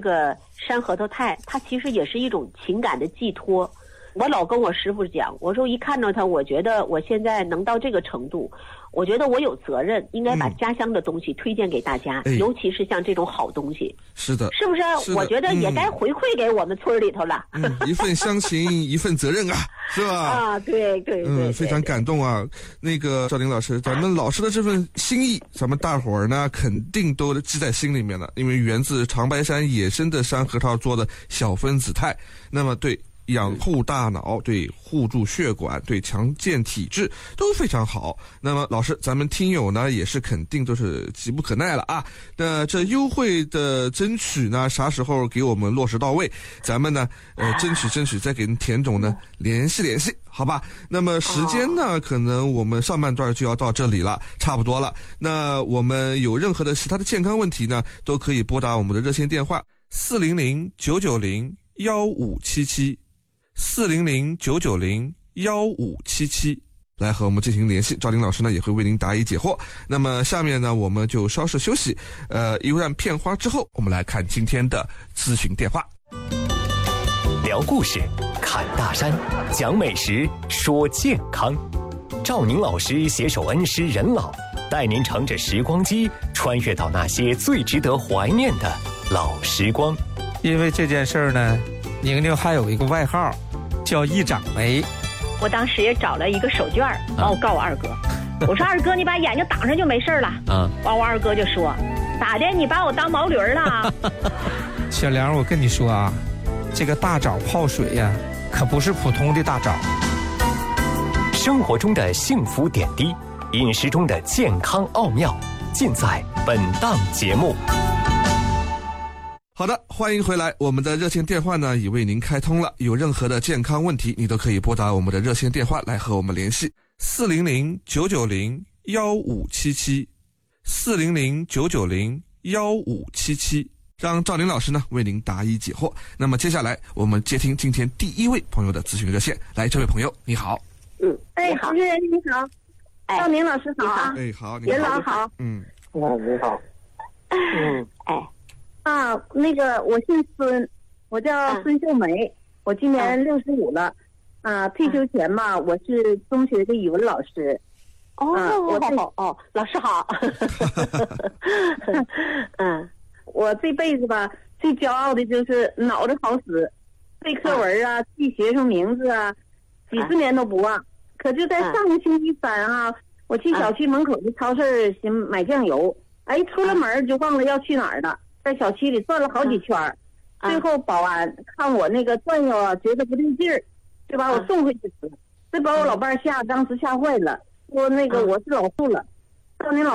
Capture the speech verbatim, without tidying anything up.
个山核桃肽，它其实也是一种情感的寄托。我老跟我师傅讲，我说一看到它，我觉得我现在能到这个程度，我觉得我有责任，应该把家乡的东西推荐给大家，嗯、尤其是像这种好东西。 是的， 是不是？ 是的， 我觉得也该回馈给我们村里头了。 嗯，一份乡情，一份责任啊，是吧？ 啊，对对对， 嗯，非常感动啊。那个赵玲老师，咱们老师的这份心意，咱们大伙儿呢肯定都记在心里面了，因为源自长白山野生的山核桃做的小分子肽，那么对养护大脑，对护住血管，对强健体质都非常好。那么老师，咱们听友呢也是肯定都是急不可耐了啊。那这优惠的争取呢，啥时候给我们落实到位？咱们呢，呃，争取争取再给田总呢联系联系，好吧？那么时间呢，可能我们上半段就要到这里了，差不多了。那我们有任何的其他的健康问题呢，都可以拨打我们的热线电话四零零九九零幺五七七。四零零九九零幺五七七来和我们进行联系，赵玲老师呢也会为您答疑解惑。那么下面呢我们就稍事休息，呃，一段片花之后，我们来看今天的咨询电话。 聊故事，侃大山，讲美食，说健康。赵宁老师携手恩施人老，带您乘着时光机，穿越到那些最值得怀念的老时光。 因为这件事儿呢，宁宁还有一个外号叫一掌梅。 我当时也找了一个手绢儿，完我告我二哥，我说二哥你把眼睛挡上就没事了。啊，完我二哥就说咋的，你把我当毛驴了？ 小梁，我跟你说啊，这个大枣泡水呀、啊，可不是普通的大枣。 生活中的幸福点滴，饮食中的健康奥妙，尽在本档节目。 好的，欢迎回来，我们的热线电话呢已为您开通了，有任何的健康问题你都可以拨打我们的热线电话来和我们联系，四零零九九零幺五七七，四零零九九零幺五七七，让赵玲老师呢为您答疑解惑。那么接下来我们接听今天第一位朋友的咨询热线，来，这位朋友你好。 嗯，哎，主持人你好，赵玲老师好啊， 哎好，你好， 人老好， 嗯， 啊你好， 嗯，哎。啊，那个我姓孙，我叫孙秀梅，嗯、我今年六十五了。啊，退休前嘛，我是中学的语文老师。 哦， 啊、我好好哦，老师好。 嗯，我这辈子吧，最骄傲的就是脑子好使，背课文啊，记学生名字啊，几十年都不忘。可就在上个星期三啊，我去小区门口的超市寻买酱油，哎，出了门就忘了要去哪儿了。在小区里转了好几圈儿，啊、最后保安看我那个转悠啊，觉得不对劲儿，就把我送回去了。这把我老伴儿吓，当时吓坏了，说那个我是老树了，到您老。